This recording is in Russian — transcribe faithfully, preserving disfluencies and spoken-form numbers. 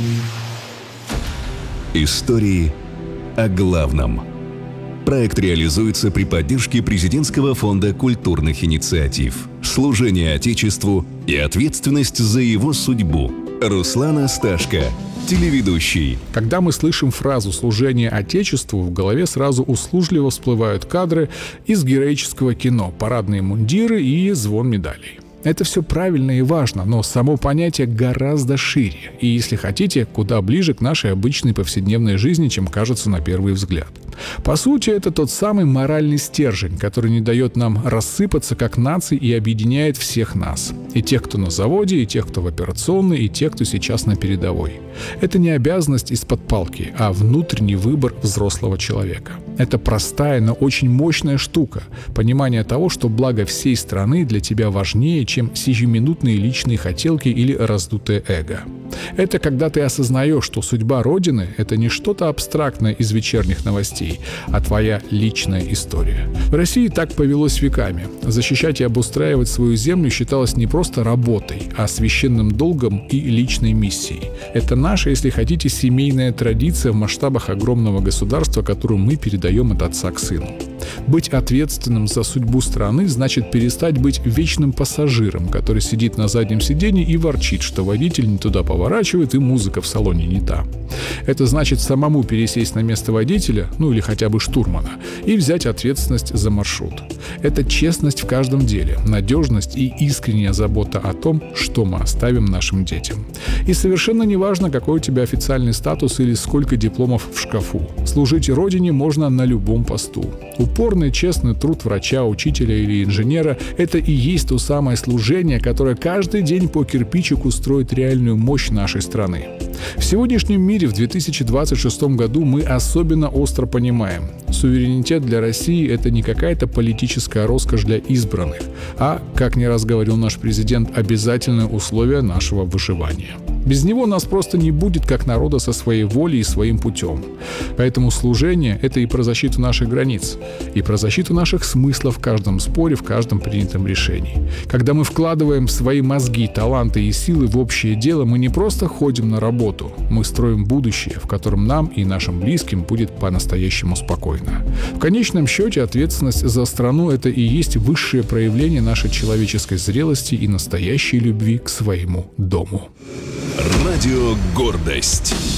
Истории о главном. Проект реализуется при поддержке Президентского фонда культурных инициатив, служения Отечеству и ответственность за его судьбу. Руслан Асташко, телеведущий. Когда мы слышим фразу «служение Отечеству», в голове сразу услужливо всплывают кадры из героического кино, парадные мундиры и звон медалей. Это все правильно и важно, но само понятие гораздо шире и, если хотите, куда ближе к нашей обычной повседневной жизни, чем кажется на первый взгляд. По сути, это тот самый моральный стержень, который не дает нам рассыпаться как нации и объединяет всех нас. И тех, кто на заводе, и тех, кто в операционной, и тех, кто сейчас на передовой. Это не обязанность из-под палки, а внутренний выбор взрослого человека. Это простая, но очень мощная штука. Понимание того, что благо всей страны для тебя важнее, чем сиюминутные личные хотелки или раздутое эго. Это когда ты осознаешь, что судьба Родины — это не что-то абстрактное из вечерних новостей, а твоя личная история. В России так повелось веками. Защищать и обустраивать свою землю считалось не просто работой, а священным долгом и личной миссией. Это наша, если хотите, семейная традиция в масштабах огромного государства, которую мы передаем от отца к сыну. Быть ответственным за судьбу страны значит перестать быть вечным пассажиром, который сидит на заднем сиденье и ворчит, что водитель не туда поворачивает и музыка в салоне не та. Это значит самому пересесть на место водителя, ну или хотя бы штурмана, и взять ответственность за маршрут. Это честность в каждом деле, надежность и искренняя забота о том, что мы оставим нашим детям. И совершенно не важно, какой у тебя официальный статус или сколько дипломов в шкафу. Служить Родине можно на любом посту. Упорный, честный труд врача, учителя или инженера – это и есть то самое служение, которое каждый день по кирпичику строит реальную мощь нашей страны. В сегодняшнем мире, в две тысячи двадцать шестом году, мы особенно остро понимаем, суверенитет для России – это не какая-то политическая роскошь для избранных, а, как не раз говорил наш президент, обязательное условие нашего выживания. Без него нас просто не будет как народа со своей волей и своим путем. Поэтому служение – это и про защиту наших границ, и про защиту наших смыслов в каждом споре, в каждом принятом решении. Когда мы вкладываем свои мозги, таланты и силы в общее дело, мы не просто ходим на работу, мы строим будущее, в котором нам и нашим близким будет по-настоящему спокойно. В конечном счете ответственность за страну – это и есть высшее проявление нашей человеческой зрелости и настоящей любви к своему дому. Радио «Гордость».